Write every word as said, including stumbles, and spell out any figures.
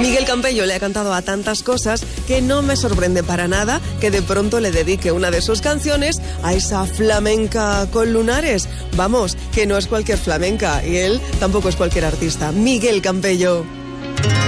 Miguel Campello le ha cantado a tantas cosas que no me sorprende para nada que de pronto le dedique una de sus canciones a esa flamenca con lunares. Vamos, que no es cualquier flamenca y él tampoco es cualquier artista. Miguel Campello.